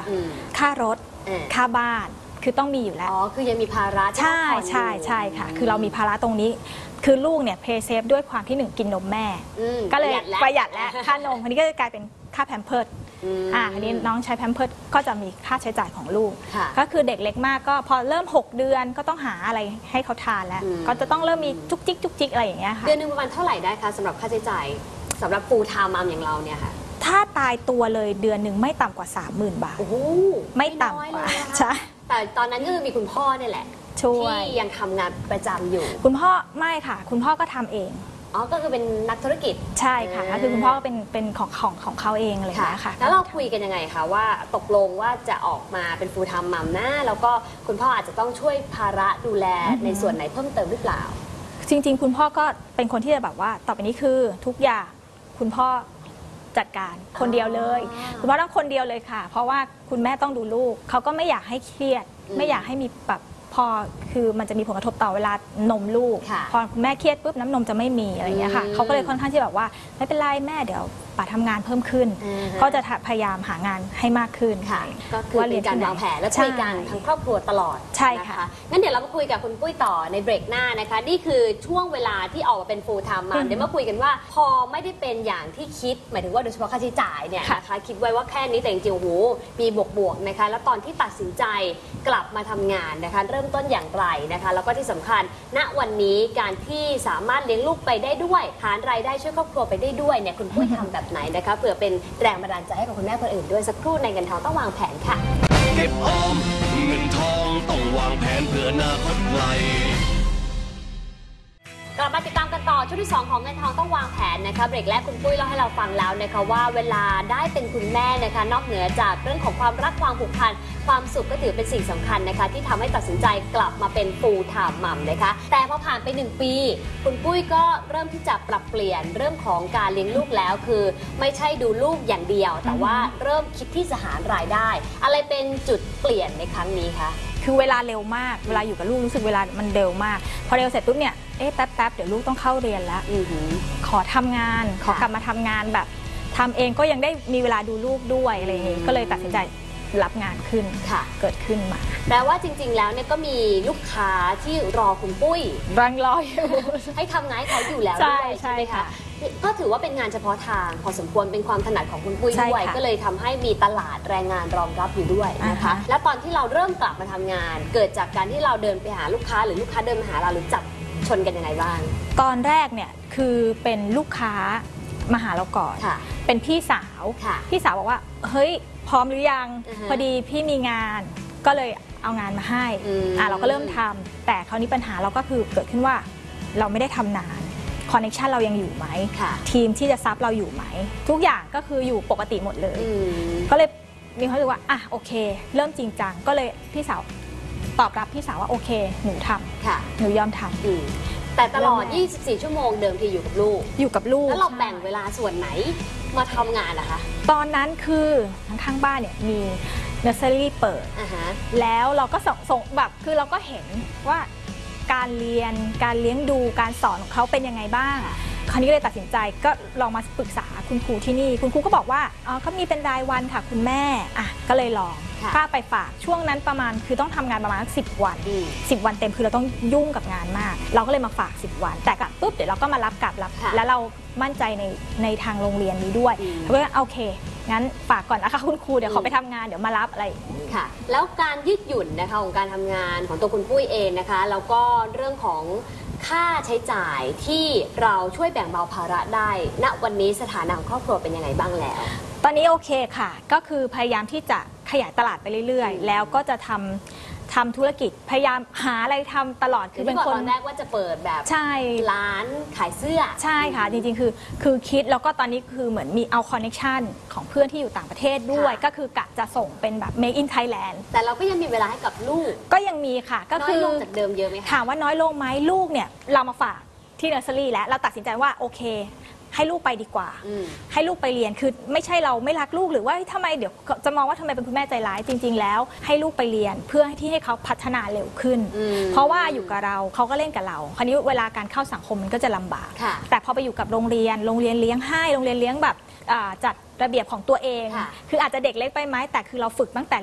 ค่ารถค่าบ้านคือต้องมีอยู่แล้วคือยังมีภาระใช่ค่ะคือเรามีภาระตรงนี้คือลูกเนี่ยเพย์เซฟด้วยความที่1กินนมแม่ก็เลยประหยัดและค่านมอันนี้ก็จะกลายเป็นค่าแพมเพิร์สอันนี้น้องใช้แพมเพิร์สก็จะมีค่าใช้จ่ายของลูกก็คือเด็กเล็กมากก็พอเริ่ม6 เดือนก็ต้องหาอะไรให้เขาทานแล้วก็จะต้องเริ่มมีจุกจิกอะไรอย่างเงี้ยค่ะเดือนนึงประมาณเท่าไหร่ได้คะสำหรับค่าใช้จ่ายสำหรับฟูลไทม์มัมอย่างเราเนี่ยค่ะถ้าตายตัวเลยเดือนหนึ่งไม่ต่ำกว่า 30,000 บาทไม่ต่ำกว่าใช่แต่ตอนนั้นก็คือมีคุณพ่อเนี่ยแหละที่ยังทำงานประจำอยู่คุณพ่อไม่ค่ะคุณพ่อก็ทำเองก็คือเป็นนักธุรกิจใช่ค่ะคือคุณพ่อก็เป็นของเขาเองเลยนะคะแล้วเราคุยกันยังไงคะว่าตกลงว่าจะออกมาเป็นฟูลไทม์มัมนะแล้วก็คุณพ่ออาจจะต้องช่วยภาระดูแลในส่วนไหนเพิ่มเติมหรือเปล่าจริงๆคุณพ่อก็เป็นคนที่จะแบบว่าต่อไปนี้คือทุกอย่างคุณพ่อจัดการคนเดียวเลยคุณพ่อต้องคนเดียวเลยค่ะเพราะว่าคุณแม่ต้องดูลูกเขาก็ไม่อยากให้เครียดไม่อยากให้มีแบบพอคือมันจะมีผลกระทบต่อเวลานมลูกพอคุณแม่เครียดปุ๊บน้ำนมจะไม่มีอะไรอย่างเงี้ยค่ะเขาก็เลยค่อนข้างที่แบบว่าไม่เป็นไรแม่เดี๋ยวป่าทำงานเพิ่มขึ้นก็จะพยายามหางานให้มากขึ้นค่ะก็คือเป็นการวางแผนและคุยกันทั้งครอบครัวตลอดใช่ค่ะงั้นเดี๋ยวเรามาคุยกับคุณปุ้ยต่อในเบรกหน้านะคะนี่คือช่วงเวลาที่ออกมาเป็นฟูลไทม์มัมเดี๋ยวมาคุยกันว่าพอไม่ได้เป็นอย่างที่คิดหมายถึงว่าโดยเฉพาะค่าใช้จ่ายเนี่ยนะคะคิดไว้ว่าแค่นี้แต่จริงๆโอ้โหมีบวกนะคะแล้วตอนที่ตัดสินใจกลับมาทำงานนะคะเริ่มต้นอย่างไรนะคะแล้วก็ที่สำคัญณวันนี้การที่สามารถเลี้ยงลูกไปได้ด้วยหารายได้ช่วยครอบครัวไปได้ด้วยเนี่ยคุณปุ้ยทำแบบไหนนะคะเผื่อเป็นแรงบันดาลใจให้กับคุณแม่คนอื่นด้วยสักครู่ในเงินทองต้องวางแผนค่ะเก็บออมเงินทองต้องวางแผนเพื่ออนาคตไกลกลับมาติดตามกันต่อช่วงที่2ของเงินทองต้องวางแผนนะคะเบรกแรกคุณปุ้ยเล่าให้เราฟังแล้วนะคะว่าเวลาได้เป็นคุณแม่นะคะนอกเหนือจากเรื่องของความรักความผูกพันความสุขก็ถือเป็นสิ่งสำคัญนะคะที่ทำให้ตัดสินใจกลับมาเป็นฟูลไทม์มัมนะคะแต่พอผ่านไป1 ปีคุณปุ้ยก็เริ่มที่จะปรับเปลี่ยนเรื่องของการเลี้ยงลูกแล้วคือไม่ใช่ดูลูกอย่างเดียวแต่ว่าเริ่มคิดที่จะหารายได้อะไรเป็นจุดเปลี่ยนในครั้งนี้คะคือเวลาเร็วมากเวลาอยู่กับลูกรู้สึกเวลามันเร็วมากพอเร็วเสร็จปุ๊บเนี่ยแป๊บเดี๋ยวลูกต้องเข้าเรียนแล้วขอทำงานขอกลับมาทำงานแบบทำเองก็ยังได้มีเวลาดูลูกด้วยอะไรอย่างนี้ก็เลยตัดสินใจรับงานขึ้นเกิดขึ้นมาแปลว่าจริงๆแล้วเนี่ยก็มีลูกค้าที่รอคุณปุ้ยรังรออยู่ให้ทำงานเขาอยู่แล้วด้วยใช่ไหมคะก็ถือว่าเป็นงานเฉพาะทางพอสมควรเป็นความถนัดของคุณปุ้ยด้วยก็เลยทำให้มีตลาดแรงงานรองรับอยู่ด้วยนะคะแล้วตอนที่เราเริ่มกลับมาทำงานเกิดจากการที่เราเดินไปหาลูกค้าหรือลูกค้าเดินมาหาเราหรือจับชนกันยังไงบ้างตอนแรกเนี่ยคือเป็นลูกค้ามาหาเราก่อนเป็นพี่สาวบอกว่าเฮ้ยพร้อมหรือยังพอดีพี่มีงานก็เลยเอางานมาให้เราก็เริ่มทำแต่คราวนี้ปัญหาเราก็คือเกิดขึ้นว่าเราไม่ได้ทำนานคอนเนคชันเรายังอยู่ไหมทีมที่จะซับเราอยู่ไหมทุกอย่างก็คืออยู่ปกติหมดเลยก็เลยมีความรู้สึกว่าโอเคเริ่มจริงจังก็เลยพี่สาวตอบรับพี่สาวว่าโอเคหนูทำหนูยอมทำแต่ตลอด24 ชั่วโมงเดิมทีอยู่กับลูกแล้วเราแบ่งเวลาส่วนไหนมาทำงานนะคะตอนนั้นคือข้างบ้านเนี่ยมีเนอร์เซอรี่เปิดแล้วเราก็ส่งแบบคือเราก็เห็นว่าการเรียนการเลี้ยงดูการสอนของเขาเป็นยังไงบ้างคราวนี้ก็เลยตัดสินใจก็ลองมาปรึกษาคุณครูที่นี่คุณครูก็บอกว่าเขามีเป็นรายวันค่ะคุณแม่ก็เลยลองกล้าไปฝากช่วงนั้นประมาณคือต้องทำงานประมาณ10 วัน10 วันเต็มคือเราต้องยุ่งกับงานมากเราก็เลยมาฝาก10 วันแต่กลับปุ๊บเดี๋ยวเราก็มารับแล้วเรามั่นใจในทางโรงเรียนนี้ด้วยเพราะว่าโอเคงั้นฝากก่อนนะคะคุณครูเดี๋ยวขอไปทำงานเดี๋ยวมารับอะไรค่ะแล้วการยืดหยุ่นนะคะของการทำงานของตัวคุณปุ้ยเองนะคะแล้วก็เรื่องของค่าใช้จ่ายที่เราช่วยแบ่งเบาภาระได้ณวันนี้สถานะของครอบครัวเป็นยังไงบ้างแล้วตอนนี้โอเคค่ะก็คือพยายามที่จะขยายตลาดไปเรื่อยๆแล้วก็จะทำธุรกิจพยายามหาอะไรทำตลอดคือเป็นคนตอนแรกว่าจะเปิดแบบใช่ร้านขายเสื้อใช่ค่ะจริงๆคือคิดแล้วก็ตอนนี้คือเหมือนมีเอาคอนเนคชันของเพื่อนที่อยู่ต่างประเทศด้วยก็คือกะจะส่งเป็นแบบ Make in Thailand แต่เราก็ยังมีเวลาให้กับลูกก็ยังมีค่ะก็คือน้อยลงจากเดิมเยอะไหมคะถามว่าน้อยลงไหมลูกเนี่ยเรามาฝากที่เนอร์เซอรี่แล้วเราตัดสินใจว่าโอเคให้ลูกไปดีกว่าให้ลูกไปเรียนคือไม่ใช่เราไม่รักลูกหรือว่าทำไมเดี๋ยวจะมองว่าทำไมเป็นคุณแม่ใจร้ายจริงๆแล้วให้ลูกไปเรียนเพื่อที่ให้เขาพัฒนาเร็วขึ้นเพราะว่าอยู่กับเราเขาก็เล่นกับเราคราวนี้เวลาการเข้าสังคมมันก็จะลำบากแต่พอไปอยู่กับโรงเรียนเลี้ยงให้โรงเรียนเลี้ยงแบบจัดระเบียบของตัวเองค่ะคืออาจจะเด็กเล็กไปไหมแต่คือเราฝึกตั้งแต่